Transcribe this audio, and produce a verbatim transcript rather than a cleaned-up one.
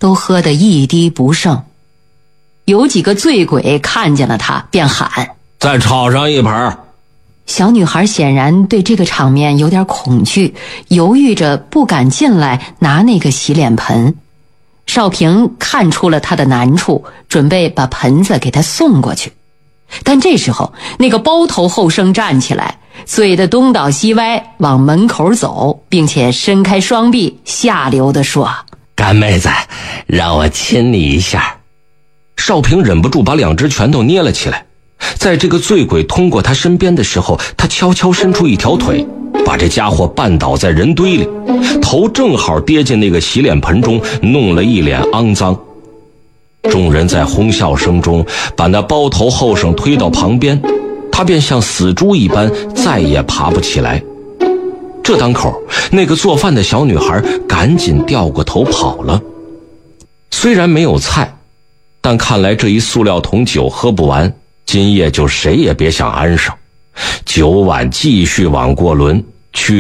都喝得一滴不剩。有几个醉鬼看见了他，便喊： 再炒上一盆。 小女孩显然对这个场面有点恐惧，犹豫着不敢进来拿那个洗脸盆。少平看出了她的难处，准备把盆子给她送过去。但这时候那个包头后生站起来，醉得东倒西歪往门口走，并且伸开双臂下流地说： 干妹子，让我亲你一下。少平忍不住把两只拳头捏了起来。在这个醉鬼通过他身边的时候，他悄悄伸出一条腿，把这家伙绊倒在人堆里，头正好跌进那个洗脸盆中，弄了一脸肮脏。众人在哄笑声中把那包头后生推到旁边，他便像死猪一般再也爬不起来。这当口，那个做饭的小女孩赶紧掉过头跑了。虽然没有菜，但看来这一塑料桶酒喝不完，今夜就谁也别想安生。酒碗继续往过轮，去